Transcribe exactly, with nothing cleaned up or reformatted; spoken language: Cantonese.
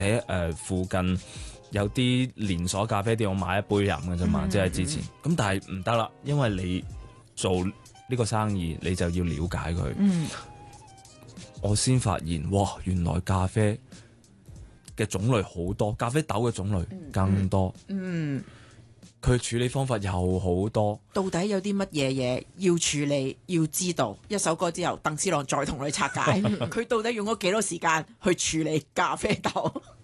喺誒附近有啲連鎖咖啡店，我買一杯飲嘅啫嘛，即係之前。咁但係唔得啦，因為你做呢個生意，你就要了解佢。 嗯， 我先發現，哇！原來咖啡嘅種類好多，咖啡豆嘅種類更多。 嗯， 佢處理方法又好多。 到底有啲乜嘢嘢要處理？要知道一首歌之後，鄧思朗再同你拆解，佢到底用咗幾多時間去處理咖啡豆？